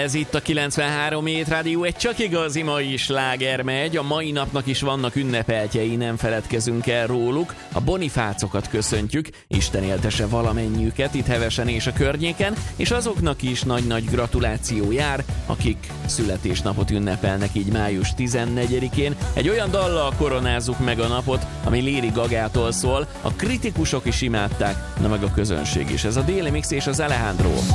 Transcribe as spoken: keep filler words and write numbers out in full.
Ez itt a kilencvenhárom Hét Rádió, egy csak igazi mai sláger megy. A mai napnak is vannak ünnepeltjei, nem feledkezünk el róluk. A bonifácokat köszöntjük, Isten éltesse valamennyiüket itt Hevesen és a környéken, és azoknak is nagy-nagy gratuláció jár, akik születésnapot ünnepelnek így május tizennegyedikén. Egy olyan dallal koronázzuk meg a napot, ami Lady Gagától szól. A kritikusok is imádták, na meg a közönség is. Ez a Daily Mix és az Alejandro.